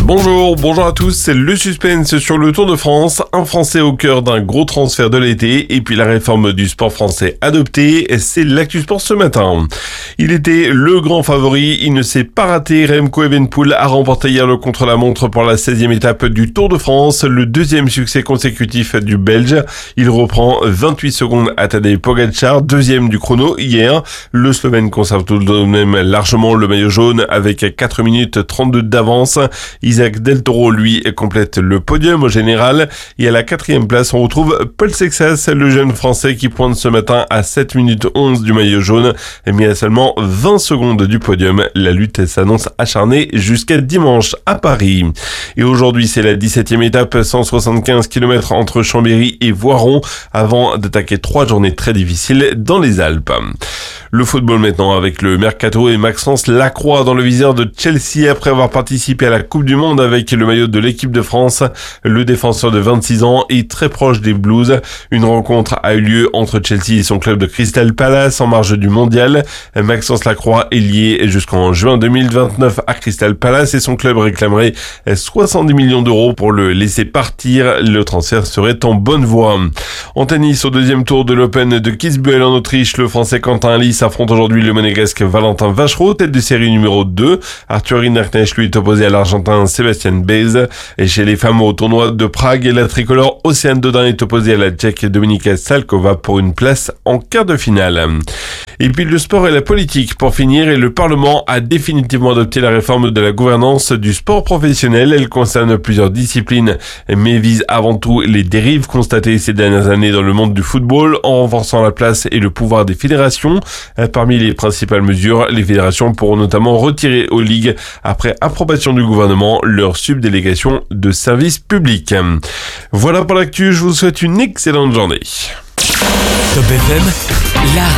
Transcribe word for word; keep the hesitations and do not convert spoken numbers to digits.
Bonjour, bonjour à tous, c'est le suspense sur le Tour de France, un Français au cœur d'un gros transfert de l'été et puis la réforme du sport français adoptée, c'est l'actu sport ce matin. Il était le grand favori, il ne s'est pas raté, Remco Evenepoel a remporté hier le contre-la-montre pour la seizième étape du Tour de France, le deuxième succès consécutif du Belge. Il reprend vingt-huit secondes à Tadej Pogačar, deuxième du chrono hier. Le Slovène conserve tout de même largement le maillot jaune avec quatre minutes trente-deux d'avance. Isaac Del Toro, lui, complète le podium au général. Et à la quatrième place, on retrouve Paul Sexas, le jeune Français qui pointe ce matin à sept minutes onze du maillot jaune, mais à seulement vingt secondes du podium. La lutte s'annonce acharnée jusqu'à dimanche à Paris. Et aujourd'hui, c'est la dix-septième étape, cent soixante-quinze kilomètres entre Chambéry et Voiron, avant d'attaquer trois journées très difficiles dans les Alpes. Le football maintenant avec le Mercato et Maxence Lacroix dans le viseur de Chelsea après avoir participé à la Coupe du Monde avec le maillot de l'équipe de France. Le défenseur de vingt-six ans est très proche des Blues. Une rencontre a eu lieu entre Chelsea et son club de Crystal Palace en marge du mondial. Maxence Lacroix est lié jusqu'en juin deux mille vingt-neuf à Crystal Palace et son club réclamerait soixante-dix millions d'euros pour le laisser partir. Le transfert serait en bonne voie. En tennis, au deuxième tour de l'Open de Kitzbühel en Autriche, le Français Quentin Halys affronte aujourd'hui le Monégasque Valentin Vachereau, tête de série numéro deux. Arthur Rinderknecht lui est opposé à l'Argentin Sébastien Baez. Et chez les femmes au tournoi de Prague, la tricolore Océane Dodin est opposée à la Tchèque Dominika Salkova pour une place en quart de finale. Et puis le sport et la politique pour finir, et le Parlement a définitivement adopté la réforme de la gouvernance du sport professionnel. Elle concerne plusieurs disciplines, mais vise avant tout les dérives constatées ces dernières années dans le monde du football, en renforçant la place et le pouvoir des fédérations. Parmi les principales mesures, les fédérations pourront notamment retirer aux ligues, après approbation du gouvernement, leur subdélégation de services publics. Voilà pour l'actu, je vous souhaite une excellente journée. Top F M, la